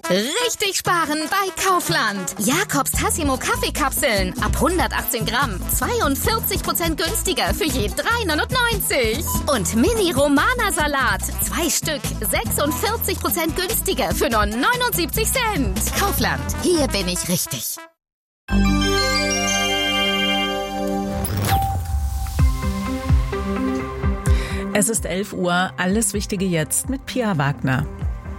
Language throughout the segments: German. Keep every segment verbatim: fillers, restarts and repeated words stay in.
Richtig sparen bei Kaufland. Jakobs Tassimo Kaffeekapseln ab hundertachtzehn Gramm. zweiundvierzig Prozent günstiger für je drei neunundneunzig. Und Mini Romana Salat. Zwei Stück. sechsundvierzig Prozent günstiger für nur neunundsiebzig Cent. Kaufland. Hier bin ich richtig. Es ist elf Uhr. Alles Wichtige jetzt mit Pia Wagner.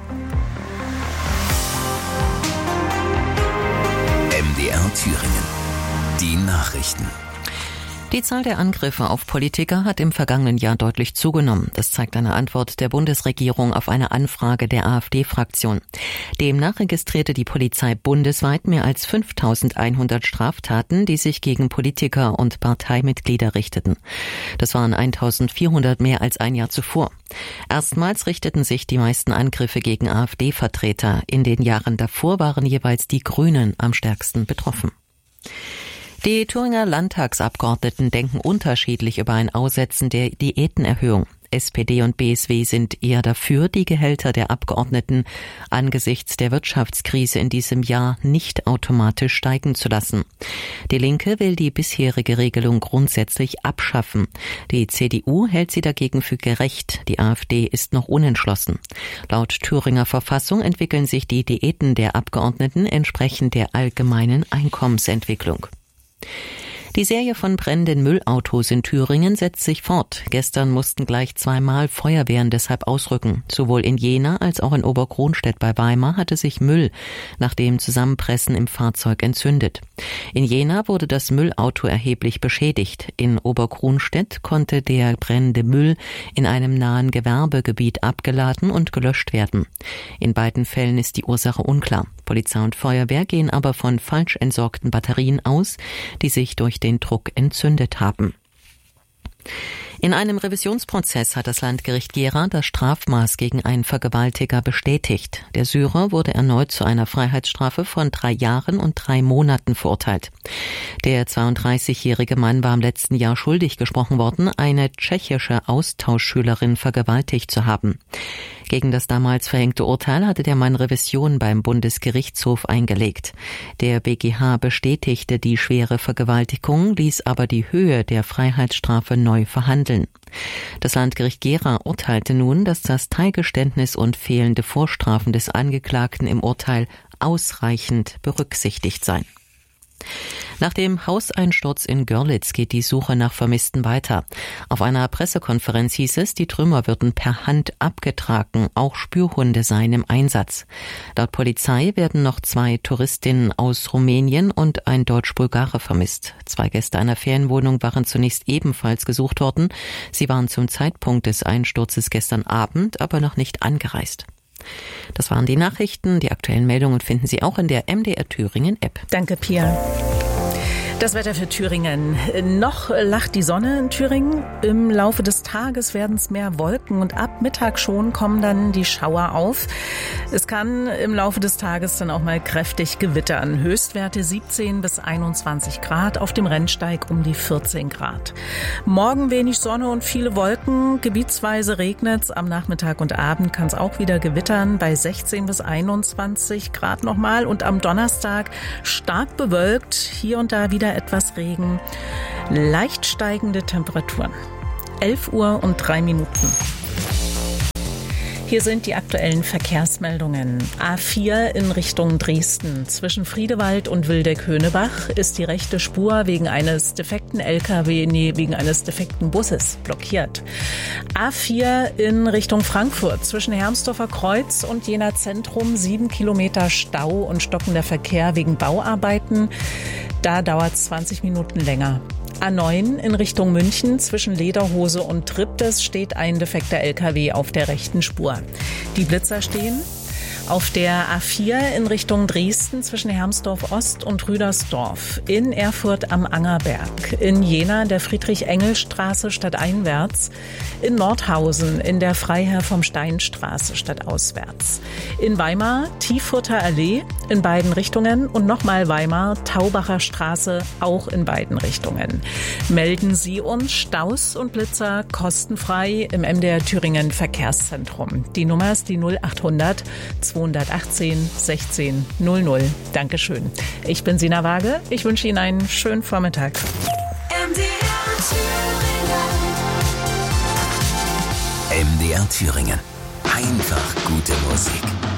M D R Thüringen. Die Nachrichten. Die Zahl der Angriffe auf Politiker hat im vergangenen Jahr deutlich zugenommen. Das zeigt eine Antwort der Bundesregierung auf eine Anfrage der AfD-Fraktion. Demnach registrierte die Polizei bundesweit mehr als fünftausendeinhundert Straftaten, die sich gegen Politiker und Parteimitglieder richteten. Das waren eintausendvierhundert mehr als ein Jahr zuvor. Erstmals richteten sich die meisten Angriffe gegen AfD-Vertreter. In den Jahren davor waren jeweils die Grünen am stärksten betroffen. Die Thüringer Landtagsabgeordneten denken unterschiedlich über ein Aussetzen der Diätenerhöhung. S P D und B S W sind eher dafür, die Gehälter der Abgeordneten angesichts der Wirtschaftskrise in diesem Jahr nicht automatisch steigen zu lassen. Die Linke will die bisherige Regelung grundsätzlich abschaffen. Die C D U hält sie dagegen für gerecht. Die AfD ist noch unentschlossen. Laut Thüringer Verfassung entwickeln sich die Diäten der Abgeordneten entsprechend der allgemeinen Einkommensentwicklung. Die Serie von brennenden Müllautos in Thüringen setzt sich fort. Gestern mussten gleich zweimal Feuerwehren deshalb ausrücken. Sowohl in Jena als auch in Oberkronstedt bei Weimar hatte sich Müll nach dem Zusammenpressen im Fahrzeug entzündet. In Jena wurde das Müllauto erheblich beschädigt. In Oberkronstedt konnte der brennende Müll in einem nahen Gewerbegebiet abgeladen und gelöscht werden. In beiden Fällen ist die Ursache unklar. Polizei und Feuerwehr gehen aber von falsch entsorgten Batterien aus, die sich durch den Druck entzündet haben. In einem Revisionsprozess hat das Landgericht Gera das Strafmaß gegen einen Vergewaltiger bestätigt. Der Syrer wurde erneut zu einer Freiheitsstrafe von drei Jahren und drei Monaten verurteilt. Der zweiunddreißigjährige Mann war im letzten Jahr schuldig gesprochen worden, eine tschechische Austauschschülerin vergewaltigt zu haben. Gegen das damals verhängte Urteil hatte der Mann Revision beim Bundesgerichtshof eingelegt. Der B G H bestätigte die schwere Vergewaltigung, ließ aber die Höhe der Freiheitsstrafe neu verhandeln. Das Landgericht Gera urteilte nun, dass das Teilgeständnis und fehlende Vorstrafen des Angeklagten im Urteil ausreichend berücksichtigt seien. Nach dem Hauseinsturz in Görlitz geht die Suche nach Vermissten weiter. Auf einer Pressekonferenz hieß es, die Trümmer würden per Hand abgetragen, auch Spürhunde seien im Einsatz. Laut Polizei werden noch zwei Touristinnen aus Rumänien und ein Deutsch-Bulgare vermisst. Zwei Gäste einer Ferienwohnung waren zunächst ebenfalls gesucht worden. Sie waren zum Zeitpunkt des Einsturzes gestern Abend aber noch nicht angereist. Das waren die Nachrichten. Die aktuellen Meldungen finden Sie auch in der M D R Thüringen App. Danke, Pia. Das Wetter für Thüringen. Noch lacht die Sonne in Thüringen. Im Laufe des Tages werden es mehr Wolken und ab Mittag schon kommen dann die Schauer auf. Es kann im Laufe des Tages dann auch mal kräftig gewittern. Höchstwerte siebzehn bis einundzwanzig Grad, auf dem Rennsteig um die vierzehn Grad. Morgen wenig Sonne und viele Wolken. Gebietsweise regnet es. Am Nachmittag und Abend kann es auch wieder gewittern bei sechzehn bis einundzwanzig Grad nochmal. Und am Donnerstag stark bewölkt. Hier und da wieder etwas Regen, leicht steigende Temperaturen. elf Uhr und drei Minuten. Hier sind die aktuellen Verkehrsmeldungen. A vier in Richtung Dresden. Zwischen Friedewald und Wildeck-Höhnebach ist die rechte Spur wegen eines defekten L K W, nee, wegen eines defekten Busses blockiert. A vier in Richtung Frankfurt. Zwischen Hermsdorfer Kreuz und Jena Zentrum sieben Kilometer Stau und stockender Verkehr wegen Bauarbeiten. Da dauert es zwanzig Minuten länger. A neun in Richtung München zwischen Lederhose und Triptes steht ein defekter L K W auf der rechten Spur. Die Blitzer stehen. Auf der A vier in Richtung Dresden zwischen Hermsdorf Ost und Rüdersdorf, in Erfurt am Angerberg, in Jena der Friedrich-Engel-Straße stadteinwärts, in Nordhausen in der Freiherr vom Stein-Straße stadtauswärts, in Weimar Tiefurter Allee in beiden Richtungen und nochmal Weimar Taubacher Straße auch in beiden Richtungen. Melden Sie uns Staus und Blitzer kostenfrei im M D R Thüringen Verkehrszentrum. Die Nummer ist die null achthundert zweihundertachtzehn sechzehn null null. Dankeschön. Ich bin Sina Waage. Ich wünsche Ihnen einen schönen Vormittag. M D R Thüringen. Einfach gute Musik.